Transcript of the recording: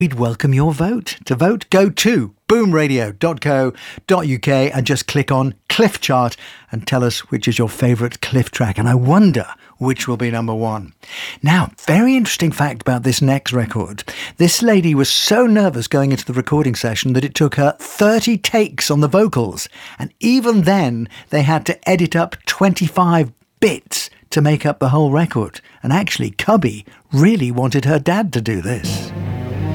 We'd welcome your vote. To vote, go to boomradio.co.uk and just click on Cliff Chart and tell us which is your favourite Cliff track. And I wonder which will be number one. Now, very interesting fact about this next record. This lady was so nervous going into the recording session that it took her 30 takes on the vocals. And even then, they had to edit up 25 bits to make up the whole record. And actually, Cubby really wanted her dad to do this.